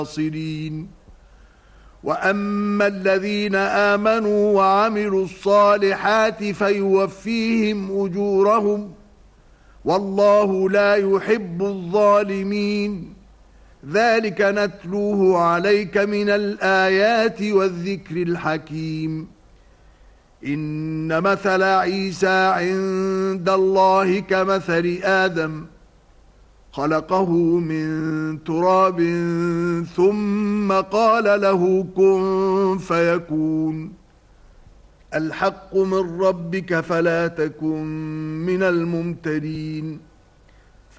الناصرين. وأما الذين آمنوا وعملوا الصالحات فيوفيهم أجورهم والله لا يحب الظالمين. ذلك نتلوه عليك من الآيات والذكر الحكيم. إن مثل عيسى عند الله كمثل آدم خلقه من تراب ثم قال له كن فيكون. الحق من ربك فلا تكن من الممترين.